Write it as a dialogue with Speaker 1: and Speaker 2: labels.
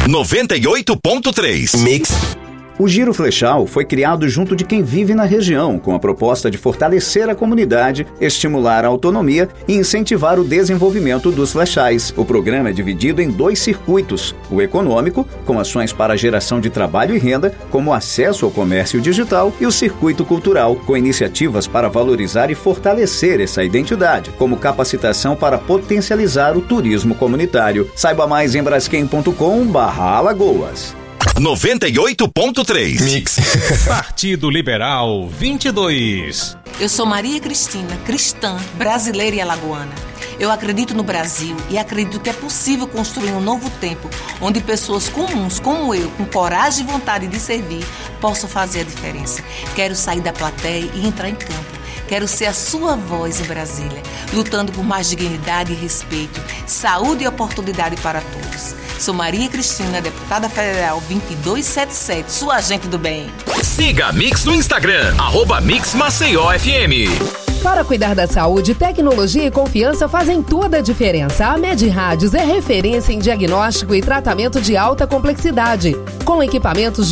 Speaker 1: 98.3. Mix.
Speaker 2: O Giro Flechal foi criado junto de quem vive na região, com a proposta de fortalecer a comunidade, estimular a autonomia e incentivar o desenvolvimento dos flechais. O programa é dividido em 2 circuitos: o econômico, com ações para a geração de trabalho e renda, como acesso ao comércio digital, e o circuito cultural, com iniciativas para valorizar e fortalecer essa identidade, como capacitação para potencializar o turismo comunitário. Saiba mais em braskem.com/Alagoas.
Speaker 1: 98.3 Mix.
Speaker 3: Partido Liberal 22.
Speaker 4: Eu sou Maria Cristina, cristã, brasileira e alagoana. Eu acredito no Brasil e acredito que é possível construir um novo tempo onde pessoas comuns como eu, com coragem e vontade de servir, possam fazer a diferença. Quero sair da plateia e entrar em campo. Quero ser a sua voz em Brasília, lutando por mais dignidade e respeito, saúde e oportunidade para todos. Sou Maria Cristina, deputada federal 2277, sua agente do bem.
Speaker 1: Siga a Mix no Instagram, @MixMaceióFM.
Speaker 5: Para cuidar da saúde, tecnologia e confiança fazem toda a diferença. A MedRádios é referência em diagnóstico e tratamento de alta complexidade, com equipamentos de